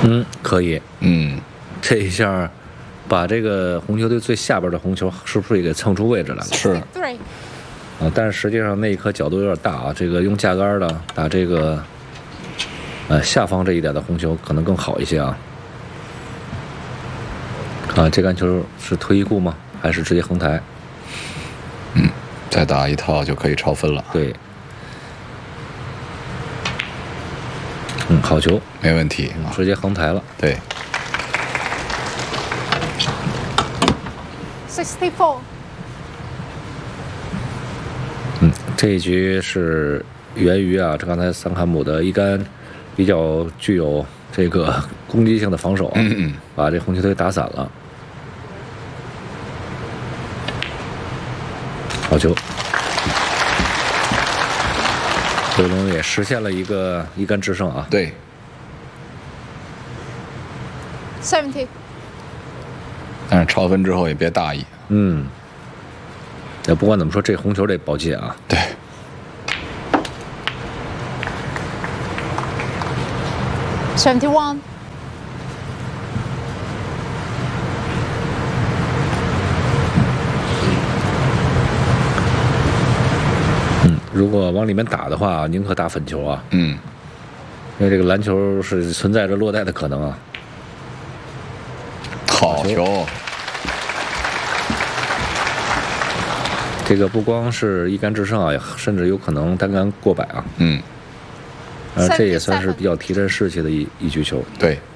可以。这一下把这个红球队最下边的红球是不是也给蹭出位置来了？ 是。 但是实际上那一颗角度有点大啊，这个用架杆的打这个下方这一点的红球可能更好一些啊。这杆球是推一顾吗？还是直接横台？ 再打一套就可以超分了。 对。好球， 没问题， 直接横台了。 对。 64。 这一局是源于这刚才桑坎姆的一杆比较具有这个攻击性的防守啊，把这红球队打散了。好球，刘龙也实现了一杆制胜啊。 对。 70。 但是超分之后也别大意。 也不管怎么说，这红球得保戒啊。 对。 71。 如果往里面打的话，宁可打粉球啊。因为这个篮球是存在着落袋的可能啊。 好球。 这个不光是一杆制胜啊，甚至有可能单杆过百啊。这也算是比较提振士气的一局球。 对。